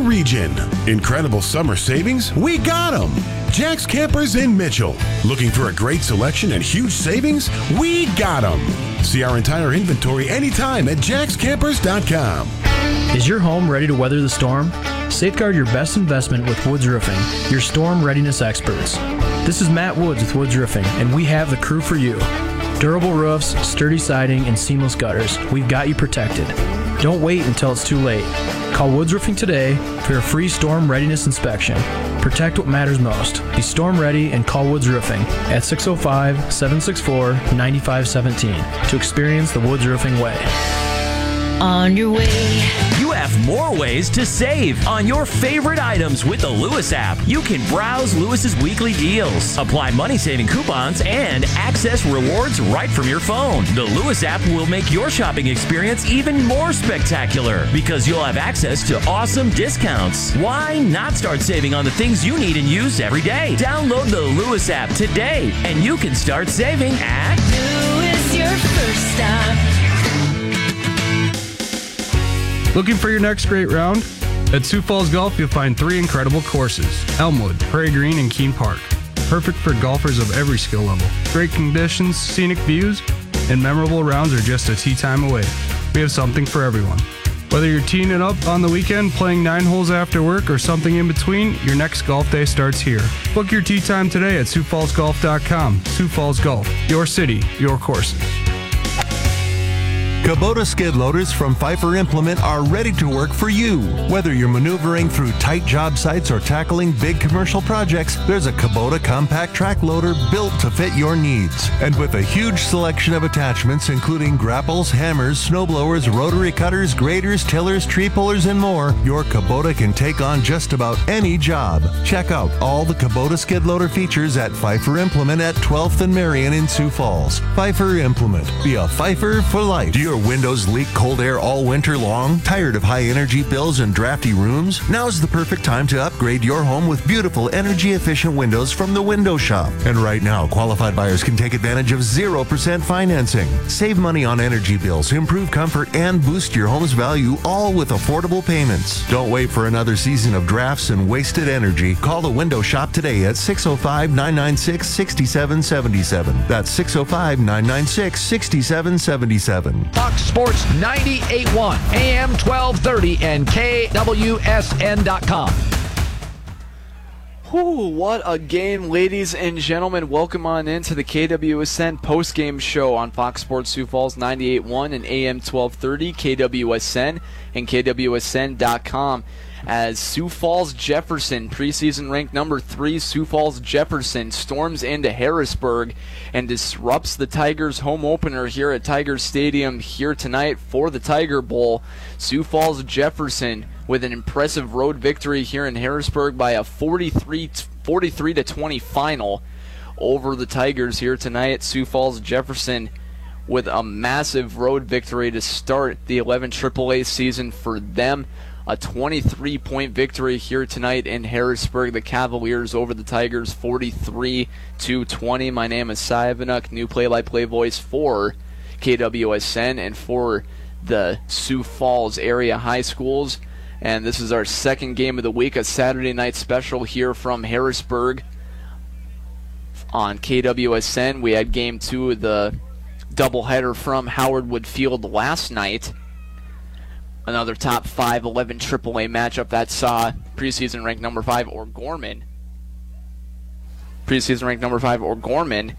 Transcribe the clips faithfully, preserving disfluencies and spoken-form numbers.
region. Incredible summer savings? We got them. Jack's Campers in Mitchell. Looking for a great selection and huge savings? We got them. See our entire inventory anytime at jacks campers dot com. Is your home ready to weather the storm? Safeguard your best investment with Woods Roofing, your storm readiness experts. This is Matt Woods with Woods Roofing, and we have the crew for you. Durable roofs, sturdy siding, and seamless gutters. We've got you protected. Don't wait until it's too late. Call Woods Roofing today for a free storm readiness inspection. Protect what matters most. Be storm ready and call Woods Roofing at six oh five, seven six four, nine five one seven to experience the Woods Roofing way. On your way. You have more ways to save on your favorite items with the Lewis app. You can browse Lewis's weekly deals, apply money-saving coupons, and access rewards right from your phone. The Lewis app will make your shopping experience even more spectacular because you'll have access to awesome discounts. Why not start saving on the things you need and use every day? Download the Lewis app today, and you can start saving at Lewis, your first stop. Looking for your next great round? At Sioux Falls Golf, you'll find three incredible courses: Elmwood, Prairie Green, and Keene Park. Perfect for golfers of every skill level. Great conditions, scenic views, and memorable rounds are just a tee time away. We have something for everyone. Whether you're teeing it up on the weekend, playing nine holes after work, or something in between, your next golf day starts here. Book your tee time today at sioux falls golf dot com. Sioux Falls Golf, your city, your courses. Kubota skid loaders from Pfeiffer Implement are ready to work for you. Whether you're maneuvering through tight job sites or tackling big commercial projects, there's a Kubota compact track loader built to fit your needs. And with a huge selection of attachments, including grapples, hammers, snowblowers, rotary cutters, graders, tillers, tree pullers, and more, your Kubota can take on just about any job. Check out all the Kubota skid loader features at Pfeiffer Implement at twelfth and Marion in Sioux Falls. Pfeiffer Implement. Be a Pfeiffer for life. Do your windows leak cold air all winter long? Tired of high energy bills and drafty rooms? Now's the perfect time to upgrade your home with beautiful energy efficient windows from the Window Shop. And right now, qualified buyers can take advantage of zero percent financing. Save money on energy bills, improve comfort, and boost your home's value, all with affordable payments. Don't wait for another season of drafts and wasted energy. Call the Window Shop today at six oh five, nine nine six, six seven seven seven. That's six oh five, nine nine six, six seven seven seven. Fox Sports ninety-eight point one, A M twelve thirty, and K W S N dot com. Whew, what a game, ladies and gentlemen. Welcome on into the K W S N post-game show on Fox Sports Sioux Falls ninety-eight point one and A M twelve thirty, K W S N, and K W S N dot com. As Sioux Falls Jefferson, preseason ranked number three, Sioux Falls Jefferson storms into Harrisburg and disrupts the Tigers' home opener here at Tigers Stadium here tonight for the Tiger Bowl. Sioux Falls Jefferson with an impressive road victory here in Harrisburg by a forty-three to twenty final over the Tigers here tonight. Sioux Falls Jefferson with a massive road victory to start the eleven triple A season for them. A twenty-three point victory here tonight in Harrisburg. The Cavaliers over the Tigers forty-three to twenty. My name is Cy Vanuk, new play-by-play voice for K W S N and for the Sioux Falls area high schools. And this is our second game of the week, a Saturday night special here from Harrisburg on K W S N. We had game two of the doubleheader from Howard Wood Field last night. Another top five, eleven triple A matchup that saw preseason ranked number five O'Gorman. Preseason ranked number five O'Gorman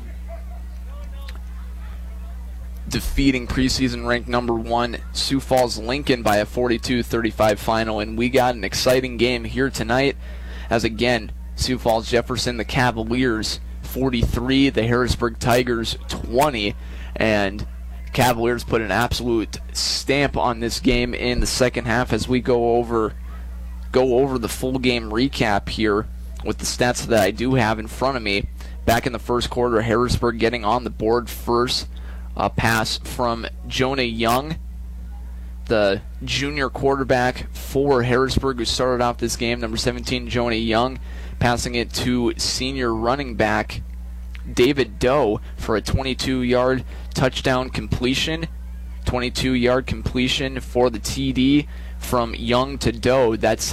defeating preseason ranked number one Sioux Falls Lincoln by a forty-two thirty-five final. And we got an exciting game here tonight as, again, Sioux Falls Jefferson, the Cavaliers forty-three, the Harrisburg Tigers twenty. And Cavaliers put an absolute stamp on this game in the second half as we go over go over the full game recap here with the stats that I do have in front of me. Back in the first quarter, Harrisburg getting on the board first. A pass from Jonah Young, the junior quarterback for Harrisburg who started off this game, number seventeen, Jonah Young, passing it to senior running back David Doe for a twenty-two yard touchdown completion. twenty-two yard completion for the T D from Young to Doe. That's